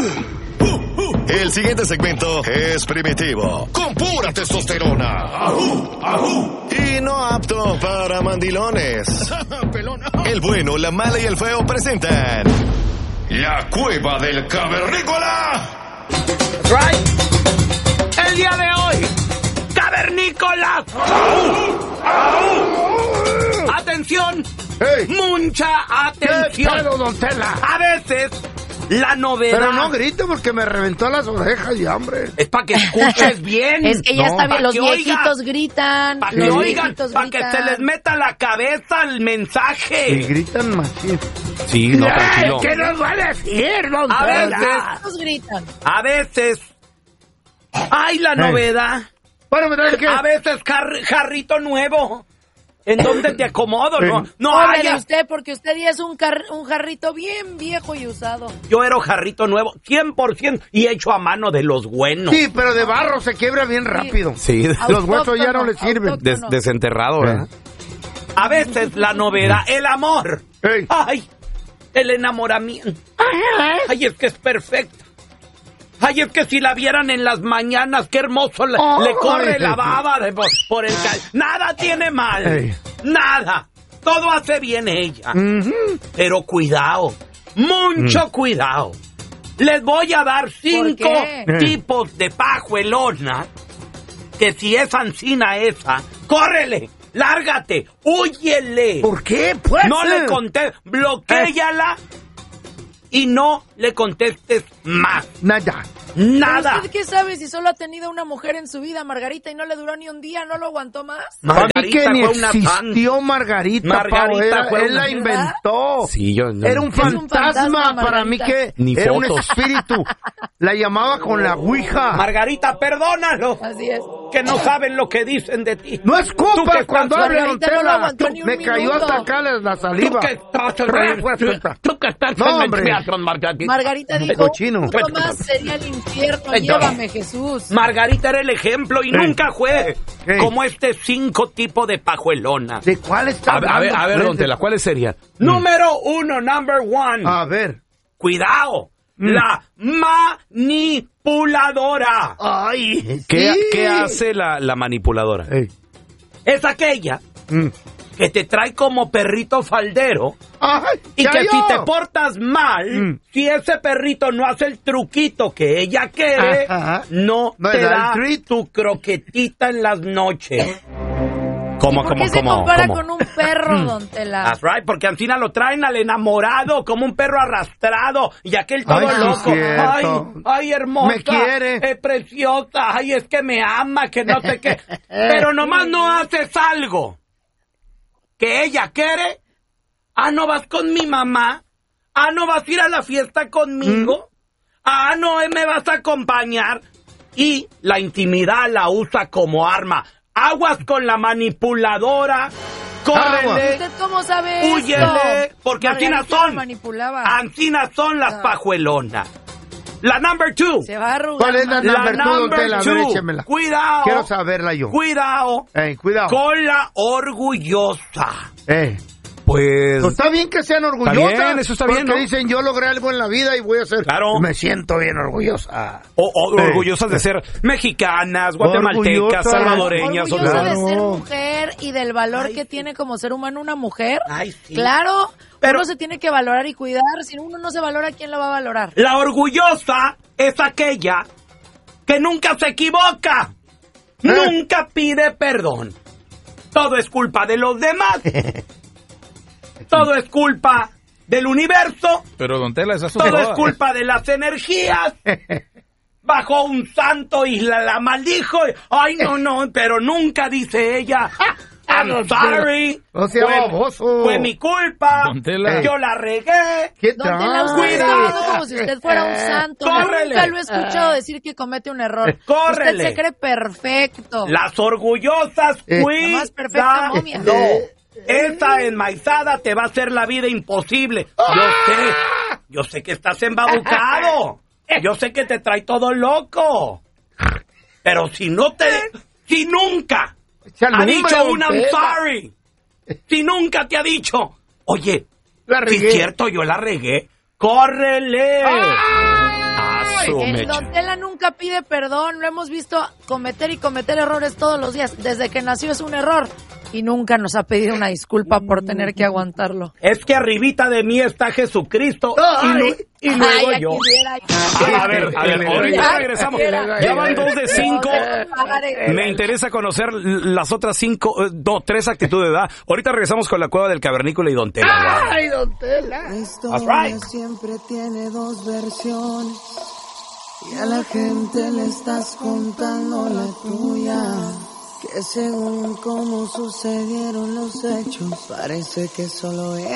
El siguiente segmento es primitivo, con pura testosterona. Y no apto para mandilones. El bueno, la mala y el feo presentan La Cueva del Cavernícola. Right. El día de hoy, cavernícolas. Atención. Hey. Mucha atención. ¿Qué pedo, don Tela? A veces la novedad. Pero no grite porque me reventó las orejas y hambre. Es para que escuches bien. Es que ya está bien, los viejitos gritan. Para que oigan, para que se les meta la cabeza el mensaje. Y gritan más. Sí, no, tranquilo. ¿Qué nos va a decir, don A Tela? veces, gritan. a veces, hay la novedad. Bueno, ¿me qué? A veces jarrito nuevo. ¿En dónde te acomodo? No Pobre haya. de usted, porque usted ya es un jarrito bien viejo y usado. Yo era jarrito nuevo, 100%, y hecho a mano de los buenos. Sí, pero de barro se quiebra bien rápido. Sí, Los huesos ya no le sirven. desenterrado, ¿verdad? A veces la novedad, el amor. Ey. Ay, el enamoramiento. Ay, es que es perfecto. Ay, es que si la vieran en las mañanas, qué hermoso le corre la baba por el Nada tiene mal. Ey. Nada. Todo hace bien ella. Pero cuidado. Mucho cuidado. Les voy a dar 5 qué? tipos de pajuelona que si es ancina esa, córrele, lárgate, húyele. ¿Por qué? Pues. No le contestes, bloquéala y no le contestes más. Nada. Nada. ¿Usted qué sabe si solo ha tenido una mujer en su vida, Margarita, y no le duró ni un día, no lo aguantó más? Para mí que ni fue una existió Margarita, Margarita fue él una- la inventó. Sí, yo no. Era un fantasma para mí que Ni era un fotos. espíritu. La llamaba con la ouija. Margarita, perdónalo. Así es. Que no saben lo que dicen de ti. No Tú que escupas estás- cuando hable, don Margarita no lo Tela. aguantó ni un Me cayó minuto. hasta acá la saliva. Tú que estás Tú que estás no, hombre. Margarita dijo, cochino. un poco más sería el infierno, llévame, Jesús. Margarita era el ejemplo y nunca fue ¿Qué? como 5 tipos de pajuelonas. ¿De cuál está A ver, hablando? don Tela, ¿cuáles serían? Número 1, number 1. A ver. Cuidado. La manipuladora. Ay, ¿Qué hace la manipuladora? Ey. Es aquella que te trae como perrito faldero Ay, y ya que yo. si te portas mal, si ese perrito no hace el truquito que ella quiere, Ajá. no No te le da el da treat. tu croquetita en las noches. ¿Cómo, ¿Por qué se compara con un perro, don Tela? That's right, porque Ancina lo traen al enamorado como un perro arrastrado y aquel todo Ay, sí, loco. cierto. Ay, hermosa. Me quiere. Preciosa. Ay, es que me ama, que no sé qué. Pero nomás no haces algo que ella quiere. Ah, no vas con mi mamá. Ah, no vas a ir a la fiesta conmigo. Ah, no me vas a acompañar. Y la intimidad la usa como arma. Aguas con la manipuladora. Córrele. ¿Usted cómo sabe esto? Húyele, porque Margarita ancinas son. lo manipulaba. Ancinas son las pajuelonas. La number 2. Se va a arrugar. ¿Cuál es la más. number 2, don Tela? A ver, 2. échemela. Cuidado. Quiero saberla yo. Cuidado. Cuidado. Con la orgullosa. Pues... Pues está bien que sean orgullosas. Está bien, eso está bien, porque ¿no? dicen, yo logré algo en la vida y voy a hacer... Claro. Me siento bien orgullosa. orgullosas de ser mexicanas, guatemaltecas, Orgullosas. salvadoreñas. Orgullosa Claro. de ser mujer y del valor que tiene como ser humano una mujer. Ay, sí. Claro, Pero- uno se tiene que valorar y cuidar. Si uno no se valora, ¿quién lo va a valorar? La orgullosa es aquella que nunca se equivoca. Nunca pide perdón. Todo es culpa de los demás. Todo es culpa del universo. Pero don Tela, esa es Todo es culpa de las energías. Bajó un santo y la maldijo. Ay, no, pero nunca dice ella. I'm sorry. No sea baboso. Fue mi culpa. Don Tela. Yo la regué. ¿Qué Don Tela, usted trae? está hablando como si usted fuera un santo. Córrele. Nunca lo he escuchado decir que comete un error. Córrele. Usted se cree perfecto. Las orgullosas, La más perfecta momia. No. Esa enmaizada te va a hacer la vida imposible. Yo sé que estás embabucado. Yo sé que te trae todo loco. Pero si nunca ha dicho un I'm sorry, si nunca te ha dicho, oye, La si regué. es cierto, yo la regué, córrele. pasó, El Meche? Don Tela nunca pide perdón. Lo hemos visto cometer y cometer errores todos los días. Desde que nació es un error. Y nunca nos ha pedido una disculpa por tener que aguantarlo. Es que arribita de mí está Jesucristo y luego Ay, yo. A ver, ahorita regresamos. Ya van 2 de 5. Me interesa conocer las otras 3 actitudes, ¿verdad? Ahorita regresamos con la cueva del cavernícola y Don Tela. ¡Ay, Don Tela! La historia siempre tiene 2 versiones y a la gente le estás contando la tuya. Que según cómo sucedieron los hechos, parece que solo es